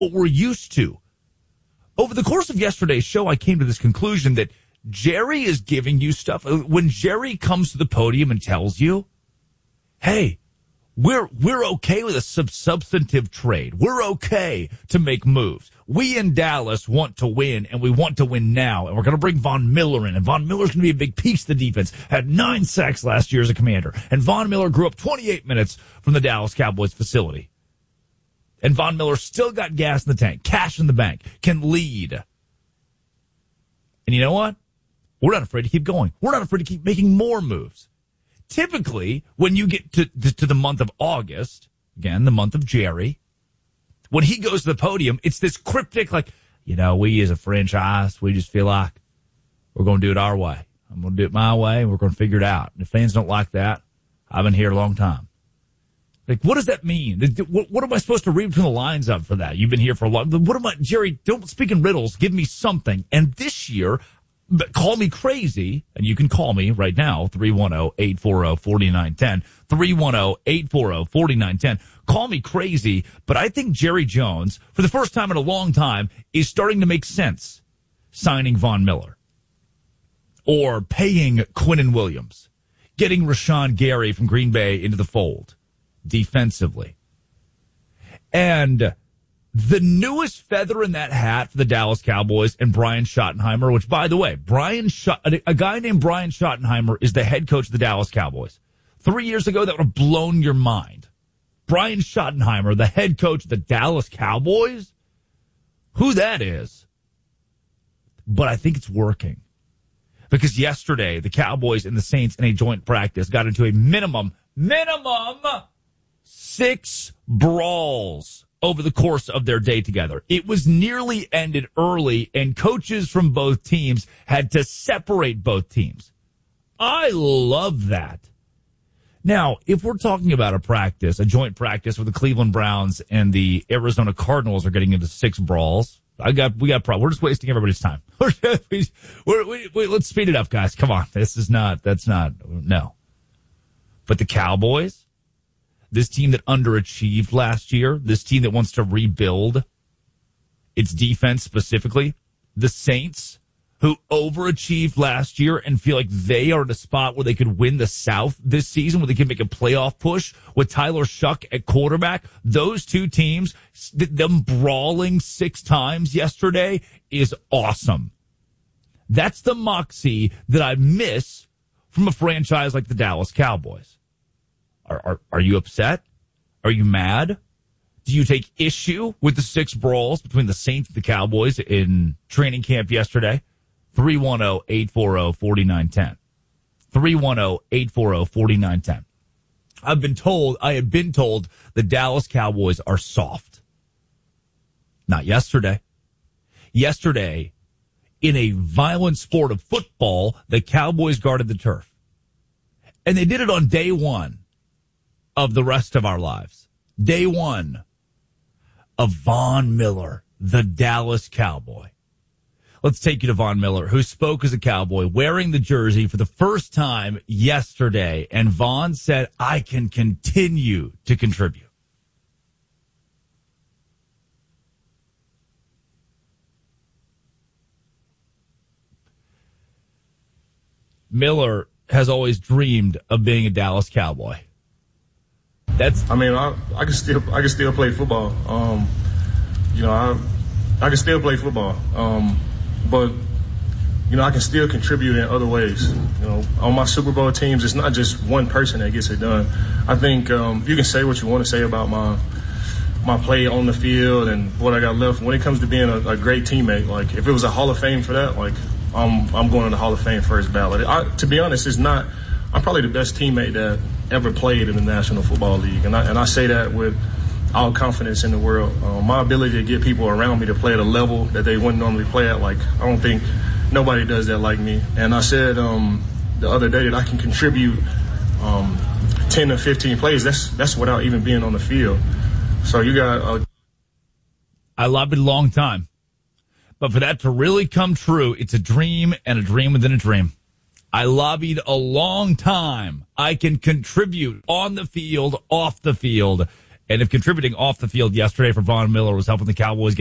what we're used to. Over the course of yesterday's show, I came to this conclusion that Jerry is giving you stuff. When Jerry comes to the podium and tells you, hey, we're okay with a substantive trade. We're okay to make moves. We in Dallas want to win, and we want to win now. And we're going to bring Von Miller in. And Von Miller's going to be a big piece of the defense. Had 9 sacks last year as a Commander. And Von Miller grew up 28 minutes from the Dallas Cowboys facility. And Von Miller still got gas in the tank, cash in the bank, can lead. And you know what? We're not afraid to keep going. We're not afraid to keep making more moves. Typically, when you get to the month of August, again, the month of Jerry, when he goes to the podium, it's this cryptic, like, we as a franchise, we just feel like we're going to do it our way. I'm going to do it my way, and we're going to figure it out. And if fans don't like that, I've been here a long time. Like, what does that mean? What am I supposed to read between the lines of for that? You've been here for a long time. What am I, Jerry, don't speak in riddles. Give me something. And this year, call me crazy, and you can call me right now, 310-840-4910, 310-840-4910. Call me crazy, but I think Jerry Jones, for the first time in a long time, is starting to make sense signing Von Miller or paying Quinnen Williams, getting Rashawn Gary from Green Bay into the fold defensively. And the newest feather in that hat for the Dallas Cowboys and Brian Schottenheimer, which, by the way, a guy named Brian Schottenheimer is the head coach of the Dallas Cowboys. 3 years ago, that would have blown your mind. Brian Schottenheimer, the head coach of the Dallas Cowboys? Who that is. But I think it's working. Because yesterday, the Cowboys and the Saints in a joint practice got into a minimum 6 brawls over the course of their day together. It was nearly ended early, and coaches from both teams had to separate both teams. I love that. Now, if we're talking about a joint practice where the Cleveland Browns and the Arizona Cardinals are getting into 6 brawls, we got problems. We're just wasting everybody's time. Let's speed it up, guys. Come on. No. But the Cowboys, this team that underachieved last year, this team that wants to rebuild its defense specifically, the Saints, who overachieved last year and feel like they are in a spot where they could win the South this season, where they can make a playoff push with Tyler Shuck at quarterback. Those two teams, them brawling 6 times yesterday is awesome. That's the moxie that I miss from a franchise like the Dallas Cowboys. Are you upset? Are you mad? Do you take issue with the 6 brawls between the Saints and the Cowboys in training camp yesterday? 310-840-4910. 310-840-4910. I have been told the Dallas Cowboys are soft. Not yesterday. Yesterday, in a violent sport of football, the Cowboys guarded the turf. And they did it on day 1 of the rest of our lives. Day 1 of Von Miller, the Dallas Cowboy. Let's take you to Von Miller, who spoke as a Cowboy, wearing the jersey for the first time yesterday. And Von said, I can continue to contribute. Miller has always dreamed of being a Dallas Cowboy. I can still play football. I can still play football. But I can still contribute in other ways. On my Super Bowl teams, it's not just one person that gets it done. I think you can say what you want to say about my play on the field and what I got left. When it comes to being a great teammate, like if it was a Hall of Fame for that, like I'm going to the Hall of Fame first ballot. To be honest, I'm probably the best teammate that ever played in the National Football League, and I say that with all confidence in the world. My ability to get people around me to play at a level that they wouldn't normally play at, like I don't think nobody does that like me. And I said the other day that I can contribute 10 to 15 plays. That's without even being on the field. So you got. I love it a long time, but for that to really come true, it's a dream and a dream within a dream. I lobbied a long time. I can contribute on the field, off the field. And if contributing off the field yesterday for Von Miller was helping the Cowboys get